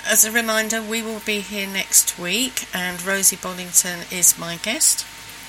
as a reminder, we will be here next week, and Rosie Boddington is my guest.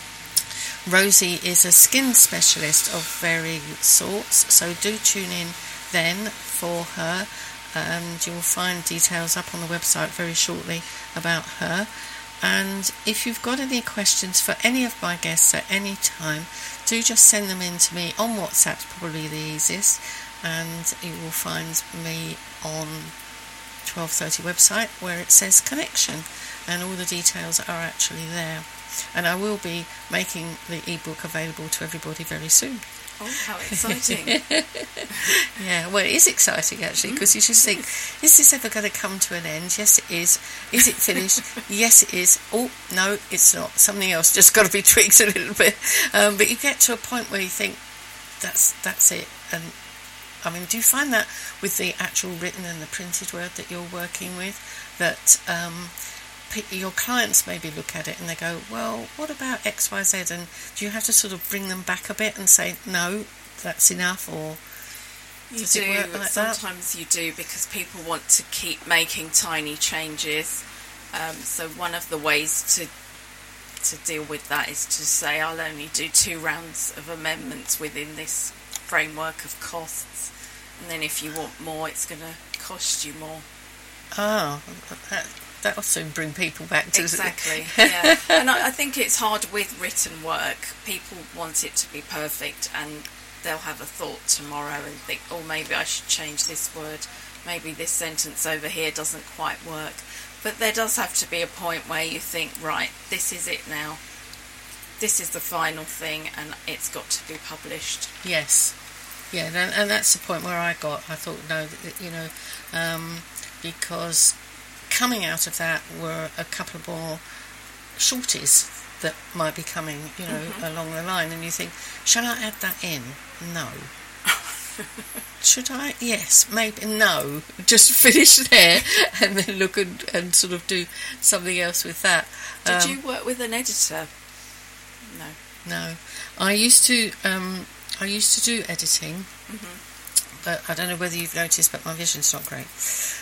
Rosie is a skin specialist of varying sorts, so do tune in then for her, and you will find details up on the website very shortly about her. And if you've got any questions for any of my guests at any time, do just send them in to me on WhatsApp, probably the easiest, and you will find me on 1230 website where it says connection, and all the details are actually there. And I will be making the ebook available to everybody very soon. Oh, how exciting. Yeah, well, it is exciting actually, because you just think, is this ever going to come to an end? Yes, it is. Is it finished? Yes, it is. Oh, no, it's not. Something else just got to be tweaked a little bit. But you get to a point where you think, that's it. And I mean, do you find that with the actual written and the printed word that you're working with, that your clients maybe look at it and they go, well, what about X, Y, Z? And do you have to sort of bring them back a bit and say, no, that's enough? Or does it work like that? Sometimes you do, because people want to keep making tiny changes. So one of the ways to deal with that is to say, I'll only do 2 rounds of amendments within this framework of costs, and then if you want more, it's going to cost you more. Oh, that'll soon bring people back to exactly. Yeah. And I think it's hard with written work. People want it to be perfect, and they'll have a thought tomorrow and think, oh, maybe I should change this word, maybe this sentence over here doesn't quite work. But there does have to be a point where you think, right, this is it now, this is the final thing, and it's got to be published. Yes. Yeah, and that's the point where I thought, no, you know, because coming out of that were a couple more shorties that might be coming, you know, along the line, and you think, shall I add that in? No. Should I? Yes, maybe. No. Just finish there and then look and sort of do something else with that. Did you work with an editor? No. I used to do editing, but I don't know whether you've noticed, but my vision's not great.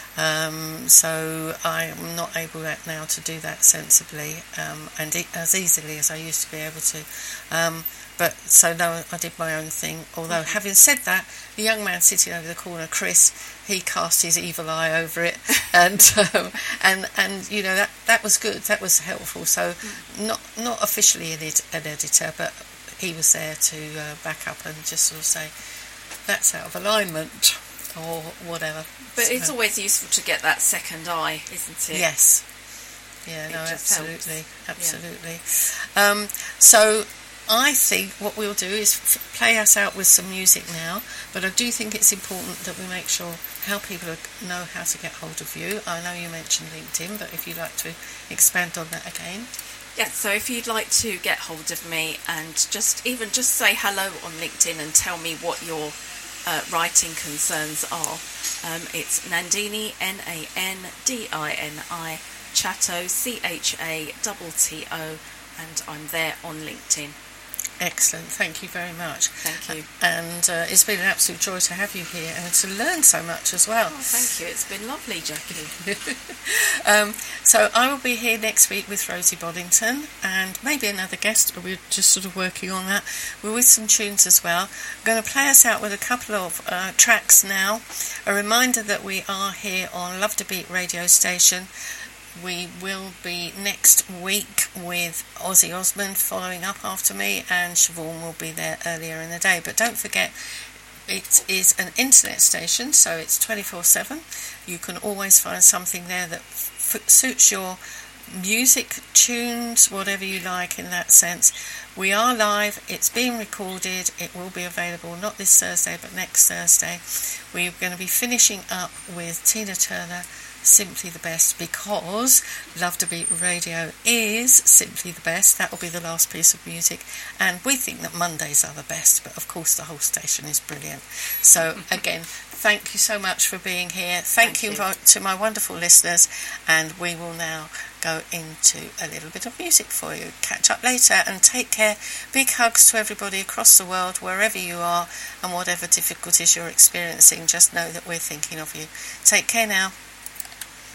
So I am not able now to do that sensibly and as easily as I used to be able to. But so no, I did my own thing. Although having said that, the young man sitting over the corner, Chris, he cast his evil eye over it, and you know that was good. That was helpful. So not officially an editor, but he was there to back up and just sort of say that's out of alignment or whatever. But it's always useful to get that second eye, isn't it? Yes. Yeah, no, absolutely. Absolutely. Yeah. So I think what we'll do is play us out with some music now, but I do think it's important that we make sure how people know how to get hold of you. I know you mentioned LinkedIn, but if you'd like to expand on that again. Yeah, so if you'd like to get hold of me and just say hello on LinkedIn and tell me what your writing concerns are, it's Nandini, Nandini, Chatto, Chatto, and I'm there on LinkedIn. Excellent, thank you very much. Thank you. And it's been an absolute joy to have you here and to learn so much as well. Oh, thank you, it's been lovely, Jackie. So I will be here next week with Rosie Boddington and maybe another guest. We're just sort of working on that. We're with some tunes as well. I'm going to play us out with a couple of tracks now. A reminder that we are here on Love to Beat radio station. We will be next week with Ozzy Osbourne following up after me, and Siobhan will be there earlier in the day. But don't forget, it is an internet station, so it's 24/7. You can always find something there that suits your music, tunes, whatever you like in that sense. We are live, it's being recorded, it will be available not this Thursday but next Thursday. We're going to be finishing up with Tina Turner, Simply the Best, because Love to Beat Radio is simply the best. That will be the last piece of music, and we think that Mondays are the best, but of course the whole station is brilliant. So again, thank you so much for being here. Thank you to my wonderful listeners, and we will now go into a little bit of music for you. Catch up later and take care. Big hugs to everybody across the world, wherever you are and whatever difficulties you're experiencing. Just know that we're thinking of you. Take care now.